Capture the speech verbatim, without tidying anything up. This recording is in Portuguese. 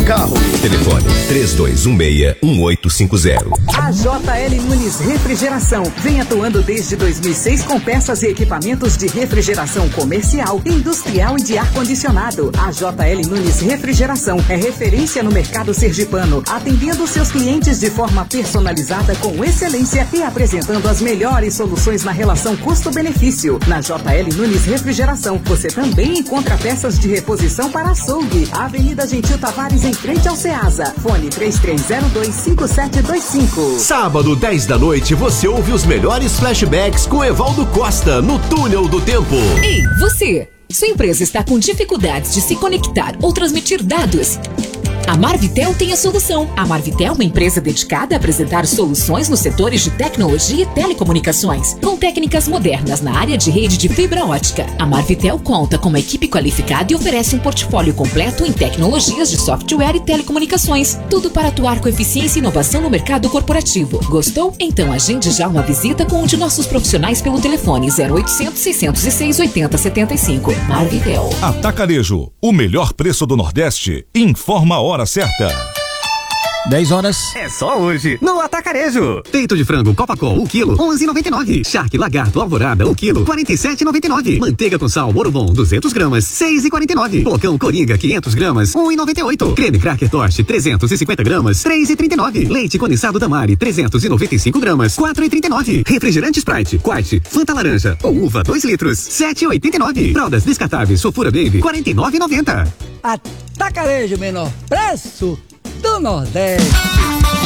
carro. Telefone três dois um seis, um oito cinco zero. A J L Nunes Refrigeração vem atuando desde dois mil e seis com peças e equipamentos de refrigeração comercial, industrial e de ar-condicionado. A J L Nunes Refrigeração é referência no mercado sergipano, atendendo seus clientes de forma personalizada com excelência e apresentando as melhores soluções na relação custo-benefício. Na J L Nunes Refrigeração, você também encontra peças de reposição para açougue. Avenida Gentil Tavares, em frente ao Ceasa. Fone três três zero dois, cinco sete dois cinco. Sábado, dez da noite, você ouve os melhores flashbacks com Evaldo Costa, no Túnel do Tempo. Ei, você! Sua empresa está com dificuldades de se conectar ou transmitir dados? A Marvitel tem a solução. A Marvitel é uma empresa dedicada a apresentar soluções nos setores de tecnologia e telecomunicações, com técnicas modernas na área de rede de fibra ótica. A Marvitel conta com uma equipe qualificada e oferece um portfólio completo em tecnologias de software e telecomunicações. Tudo para atuar com eficiência e inovação no mercado corporativo. Gostou? Então agende já uma visita com um de nossos profissionais pelo telefone zero oitocentos, seiscentos e seis, oitenta setenta e cinco. Marvitel. Atacarejo, o melhor preço do Nordeste. Informa a hora certa. dez horas. É só hoje, no Atacarejo. Peito de frango Copacol, o quilo, onze e noventa e nove. Charque Lagarto Alvorada, o quilo, quarenta e sete e noventa e nove. Manteiga com sal Morobon, duzentas gramas, seis e quarenta e nove. Pocão Coringa, quinhentas gramas, um e noventa e oito. Creme Cracker Torte, trezentas e cinquenta gramas, três e trinta e nove. Leite condensado Damari, trezentas e noventa e cinco gramas, quatro e trinta e nove. Refrigerante Sprite, Quite, Fanta Laranja ou Uva, dois litros, sete e oitenta e nove. Fraldas descartáveis Sofura Baby, quarenta e nove e noventa. Atacarejo, menor preço do Nordeste.